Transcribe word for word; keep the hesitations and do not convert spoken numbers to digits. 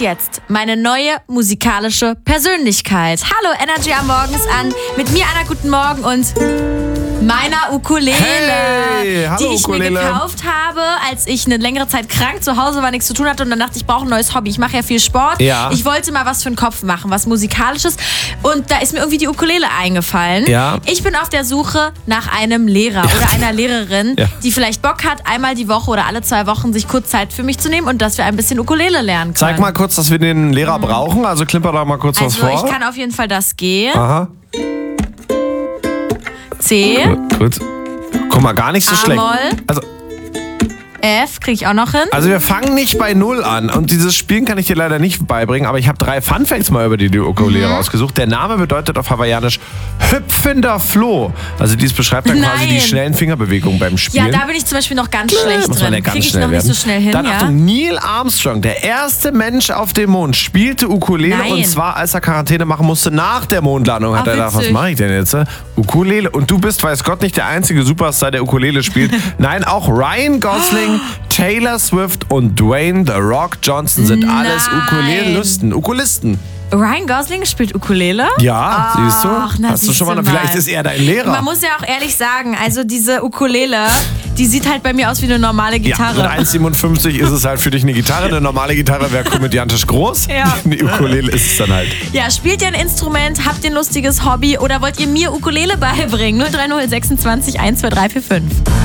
jetzt meine neue musikalische Persönlichkeit. Hallo, Energy am Morgens an. Mit mir einer guten Morgen und meiner Ukulele, Hey, hallo, die ich Ukulele. mir gekauft habe, als ich eine längere Zeit krank zu Hause war, nichts zu tun hatte und dann dachte ich, ich brauche ein neues Hobby. Ich mache ja viel Sport. Ja. Ich wollte mal was für den Kopf machen, was Musikalisches und da ist mir irgendwie die Ukulele eingefallen. Ja. Ich bin auf der Suche nach einem Lehrer oder einer Lehrerin, Ja. die vielleicht Bock hat, einmal die Woche oder alle zwei Wochen sich kurz Zeit für mich zu nehmen und dass wir ein bisschen Ukulele lernen können. Zeig mal kurz, dass wir den Lehrer brauchen. Also klimper da mal kurz Also was vor. ich kann auf jeden Fall das G, Aha. C, Gut, gut. Guck mal, gar nicht so schlecht. A-Moll. Also, F, kriege ich auch noch hin. also wir fangen nicht bei Null an. Und dieses Spielen kann ich dir leider nicht beibringen. Aber ich habe drei Funfacts mal über die Ukulele Mhm. rausgesucht. Der Name bedeutet auf Hawaiianisch hüpfender Floh. Also dies beschreibt dann quasi Nein. die schnellen Fingerbewegungen beim Ja, Spielen. da bin ich zum Beispiel noch ganz schlecht Muss man ja drin. ganz Kriege ich schnell noch werden. nicht so schnell hin, Dann ja? Achtung, Neil Armstrong, der erste Mensch auf dem Mond, spielte Ukulele Nein. und zwar als er Quarantäne machen musste nach der Mondlandung. Hat Ach, er gedacht, was witzig. mache ich denn jetzt? äh? Ukulele. Und du bist, weiß Gott, nicht der einzige Superstar, der Ukulele spielt. Nein, auch Ryan Gosling, Taylor Swift und Dwayne The Rock Johnson sind alles Nein. Ukulelisten. Ukulisten. Ryan Gosling spielt Ukulele? Ja, siehst du? Ach, na, Hast du schon mal, siehst du vielleicht mal. ist er dein Lehrer. Man muss ja auch ehrlich sagen, also diese Ukulele, die sieht halt bei mir aus wie eine normale Ja, mit Gitarre. eins Komma siebenundfünfzig ist es halt für dich eine Gitarre. Eine normale Gitarre wäre komödiantisch groß. Ja. Eine Ukulele ist es dann halt. Ja, spielt ihr ein Instrument, habt ihr ein lustiges Hobby oder wollt ihr mir Ukulele beibringen? null drei null sechsundzwanzig eins zwei drei vier fünf.